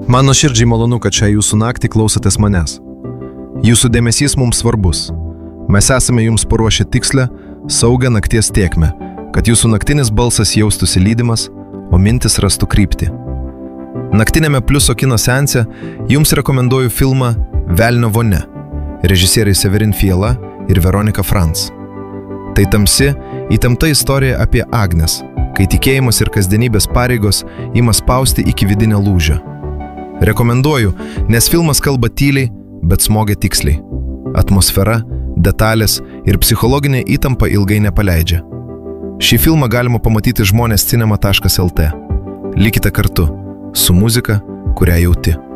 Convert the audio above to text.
Man nuoširdžiai malonu, kad šią jūsų naktį klausotės manęs. Jūsų dėmesys mums svarbus. Mes esame jums paruošę tikslę, saugę nakties tėkmę, kad jūsų naktinis balsas jaustųsi lydimas, o mintis rastų kryptį. Naktinėme Pliuso kino seanse jums rekomenduoju filmą Velnio vonia, režisieriai Severin Fiala ir Veronika Franz. Tai tamsi, įtempta istorija apie Agnes, kai tikėjimas ir kasdienybės pareigos ima spausti iki vidinio lūžio. Rekomenduoju, nes filmas kalba tyliai, bet smogia tiksliai. Atmosfera, detalės ir psichologinė įtampa ilgai nepaleidžia. Šį filmą galima pamatyti žmonės cinema.lt. Likite kartu, su muzika, kurią jauti.